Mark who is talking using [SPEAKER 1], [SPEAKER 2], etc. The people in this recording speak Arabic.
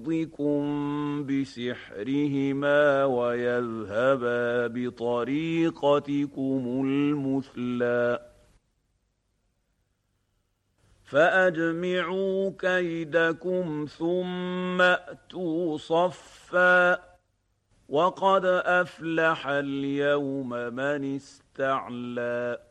[SPEAKER 1] بسحركم بسحرهما ويذهبا بطريقتكم المثلى فأجمعوا كيدكم ثم أتوا صفا وقد أفلح اليوم من استعلى